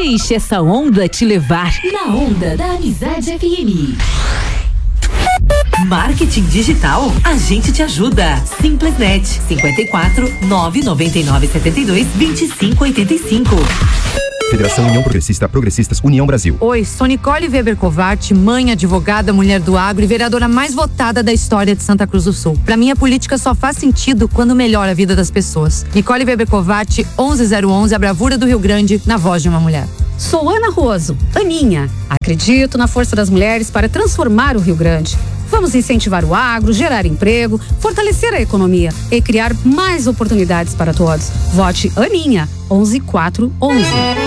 Deixe essa onda te levar. Na onda da Amizade FM. Marketing digital? A gente te ajuda. Simplesnet 54 999 72 25 85. Federação União Progressista, Progressistas, União Brasil. Oi, sou Nicole Weber Covatti, mãe, advogada, mulher do agro e vereadora mais votada da história de Santa Cruz do Sul. Pra mim, a política só faz sentido quando melhora a vida das pessoas. Nicole Weber Covatti, 11011, a bravura do Rio Grande, na voz de uma mulher. Sou Ana Roso, Aninha. Acredito na força das mulheres para transformar o Rio Grande. Vamos incentivar o agro, gerar emprego, fortalecer a economia e criar mais oportunidades para todos. Vote Aninha, 11411.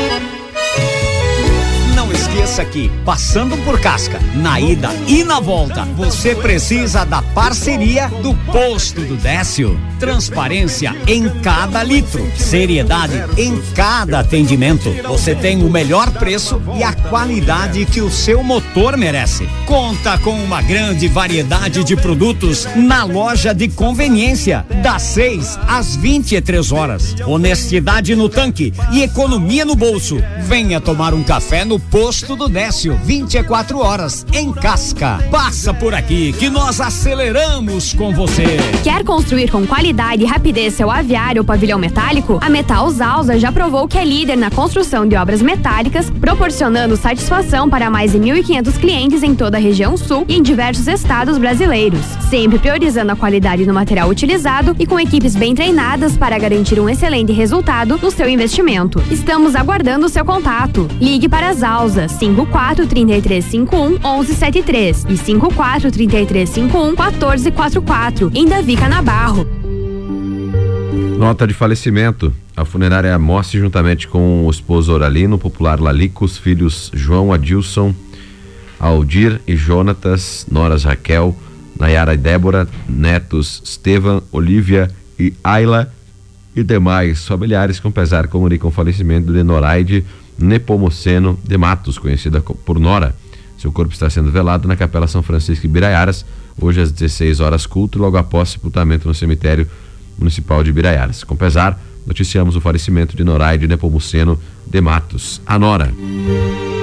Não esqueça que, passando por Casca, na ida e na volta, você precisa da parceria do Posto do Décio. Transparência em cada litro, seriedade em cada atendimento. Você tem o melhor preço e a qualidade que o seu motor merece. Conta com uma grande variedade de produtos na loja de conveniência, das 6 às 23 horas. Honestidade no tanque e economia no bolso. Venha tomar um café no Posto do Décio, 24 horas, em Casca. Passa por aqui que nós aceleramos com você. Quer construir com qualidade e rapidez seu aviário ou pavilhão metálico? A Metal Zalza já provou que é líder na construção de obras metálicas, proporcionando satisfação para mais de 1.500 clientes em toda a região sul e em diversos estados brasileiros. Sempre priorizando a qualidade no material utilizado e com equipes bem treinadas para garantir um excelente resultado no seu investimento. Estamos aguardando o seu contato. Ligue para a Zalza 54-3351-1173 e 54-3351-1444 em Davi Canabarro. Nota de falecimento. A funerária Mossi, juntamente com o esposo Oralino, popular Lalico, os filhos João Adilson, Aldir e Jonatas, noras Raquel, Nayara e Débora, netos Estevam, Olívia e Ayla e demais familiares com pesar comunicam o falecimento de Noraide Nepomuceno de Matos, conhecida por Nora. Seu corpo está sendo velado na Capela São Francisco de Biraiaras, hoje às 16 horas, culto, logo após sepultamento no cemitério municipal de Biraiaras. Com pesar, noticiamos o falecimento de Noraide Nepomuceno de Matos, a Nora.